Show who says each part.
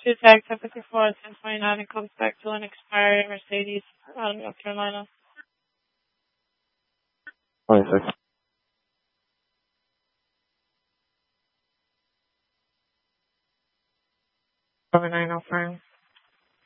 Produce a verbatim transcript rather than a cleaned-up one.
Speaker 1: Two tags typically four ten twenty nine and comes back to an expired Mercedes out of North Carolina.
Speaker 2: twenty-six.
Speaker 1: Over nine oh five.